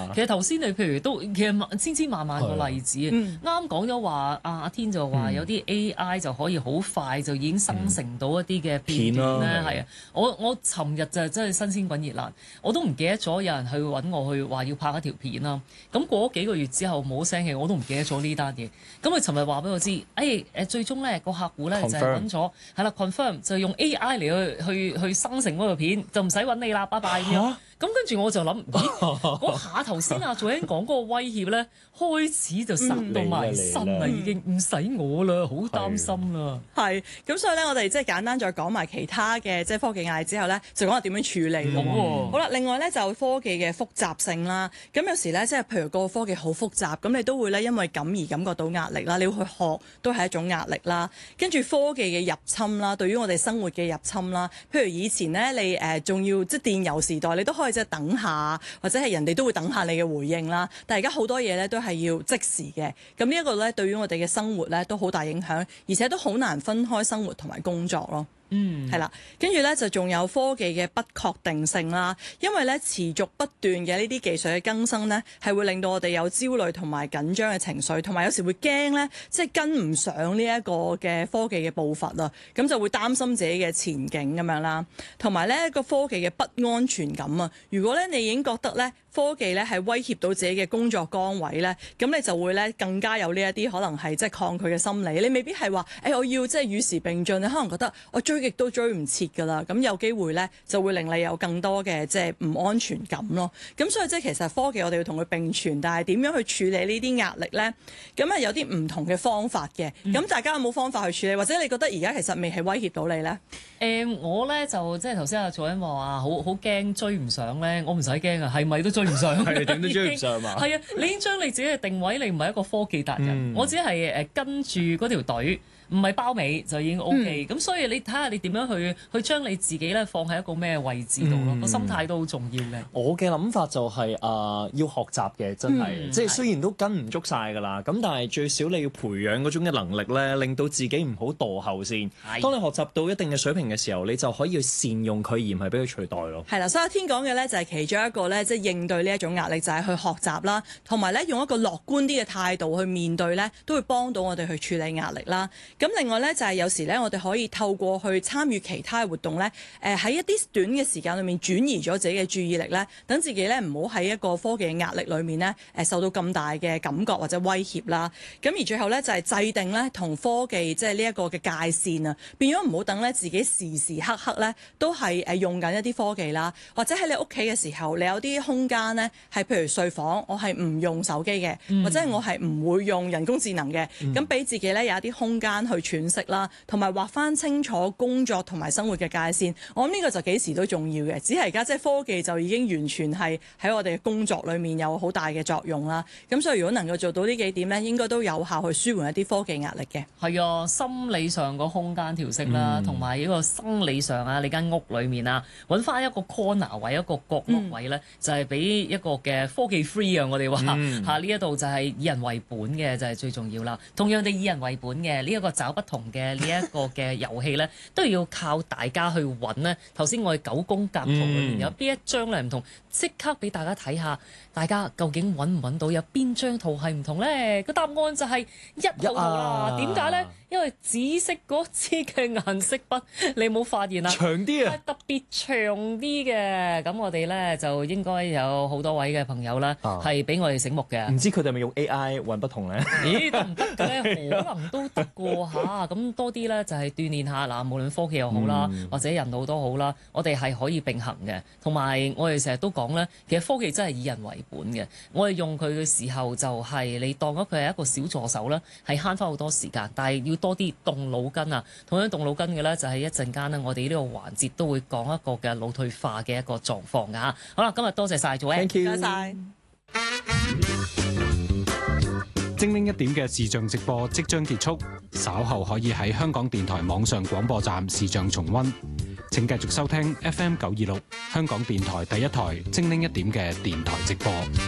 其實頭先你譬如都其實千千萬萬個例子啱講咗話，阿天就話有啲 AI 就可以好快就已經生成到一啲嘅片段咧，係啊！我尋日就真係新鮮滾熱辣，我都唔記得咗有人去揾我去話要拍一條片啦。咁過咗幾個月之後冇聲氣，我都唔記得咗呢單嘢。咁佢尋日話俾我知，最終咧個客戶咧就係揾咗係啦 confirm 就用 AI 嚟去生成嗰條片，就唔使揾你啦，拜拜咁樣。咁跟住我就諗，嗰下頭先阿祖英講嗰個威脅咧，開始就殺到埋身啦，已經唔使我啦，好擔心啦。 係，咁所以咧，我哋即係簡單再講埋其他嘅即係科技壓力之後咧，就講下點樣處理咯。好啦，另外咧就科技嘅複雜性啦。咁有時咧，即係譬如個科技好複雜，咁你都會咧因為咁而感覺到壓力啦。你要去學都係一種壓力啦。跟住科技嘅入侵啦，對於我哋生活嘅入侵啦。譬如以前咧，你仲要即係電郵時代，你都可以即係等下，或者係人哋都會等下你嘅回應啦。但係而家好多嘢咧都係要即時嘅。咁呢一個咧對於我哋嘅生活咧都好大影響，而且都好難分開生活同埋工作咯。係啦，跟住咧就仲有科技嘅不確定性啦，因為咧持續不斷嘅呢啲技術嘅更新咧，係會令到我哋有焦慮同埋緊張嘅情緒，同埋有時會驚咧，即係跟唔上呢一個嘅科技嘅步伐啦，咁就會擔心自己嘅前景咁樣啦，同埋咧個科技嘅不安全感啊，如果咧你已經覺得咧科技咧係威脅到自己嘅工作崗位咧，咁你就會咧更加有呢一啲可能係即係抗拒嘅心理，你未必係話我要即係與時並進，你可能覺得我追極都追唔切㗎啦，咁有機會咧就會令你有更多嘅即係唔安全感咯。咁所以即係其實科技我哋要同佢並存，但係點樣去處理呢啲壓力咧？咁有啲唔同嘅方法嘅。咁大家有冇方法去處理？或者你覺得而家其實未係威脅到你咧？ 我咧就即係頭先阿祖欣話好驚追唔上咧，我唔使驚啊，係咪都追唔上？ 係點都追唔上嘛？ 係啊，你已經將你自己嘅定位，你唔係一個科技達人，我只係跟住嗰條隊。唔係包尾就已經 OK，咁所以你睇下你點樣去將你自己咧放喺一個咩位置度咯，個心態都好重要嘅。 我嘅諗法就係要學習嘅，真係即係雖然都跟唔足晒㗎啦，咁但係最少你要培養嗰種嘅能力咧，令到自己唔好墮後先。當你學習到一定嘅水平嘅時候，你就可以去善用佢，而唔係俾佢取代咯。係啦，所以阿天講嘅咧就係其中一個咧，即係應對呢一種壓力，就係去學習啦，同埋咧用一個樂觀啲嘅態度去面對咧，都會幫到我哋去處理壓力啦。咁另外咧就係有時咧，我哋可以透過去參與其他嘅活動咧，喺一啲短嘅時間裏面轉移咗自己嘅注意力咧，等自己咧唔好喺一個科技嘅壓力裏面咧，受到咁大嘅感覺或者威脅啦。咁而最後咧就係制定咧同科技即係呢一個嘅界線啊，變咗唔好等咧自己時時刻刻咧都係用緊一啲科技啦，或者喺你屋企嘅時候，你有啲空間咧係譬如睡房，我係唔用手機嘅，或者我係唔會用人工智能嘅，咁俾自己咧有一啲空間去喘息啦，同埋劃翻清楚工作同埋生活嘅界線。我諗呢個就幾時都重要嘅，只係而家即係科技就已經完全係喺我哋嘅工作裏面有好大嘅作用啦。咁所以如果能夠做到呢幾點咧，應該都有效去舒緩一啲科技壓力嘅。 係啊，心理上個空間調適啦，同埋呢個生理上啊，你間屋裏面啊，揾翻一個 corner 位，一個角落位咧，就係俾一個嘅科技 free 啊！我哋話嚇呢一度就係以人為本嘅，就係最重要啦。同樣地以人為本嘅呢一個找不同嘅呢一個嘅遊戲咧，都要靠大家去揾咧。頭先我哋9宮格圖裏面有邊一張咧唔同，即刻俾大家睇下，大家究竟揾唔揾到有邊張圖係唔同咧？個答案就係1號圖啦。點解咧？因為紫色嗰支嘅顏色筆，你冇發現啊？ 長啲啊， 特別長啲嘅。咁我哋咧就應該有好多位嘅朋友啦，係比我哋醒目嘅。 唔知佢哋係咪用 AI 揾不同咧？ 咦，得唔得嘅咧？可能都得過嚇。咁多啲咧就係鍛鍊下嗱，無論科技又好啦，或者人腦都好啦，我哋係可以並行嘅。同埋我哋成日都講咧，其實科技真係以人為本嘅。我哋用佢嘅時候就係你當咗佢係一個小助手啦，係慳翻好多時間，但係要多啲動腦筋啊！同樣動腦筋嘅咧，就係一陣間咧，我哋呢個環節都會講一個嘅腦退化嘅一個狀況㗎嚇。好啦，今日多謝晒Joanne， 多謝晒。 精靈一點嘅視像直播即將結束，稍後可以喺香港電台網上廣播站視像重溫。請繼續收聽FM 926香港電台第一台精靈一點嘅電台直播。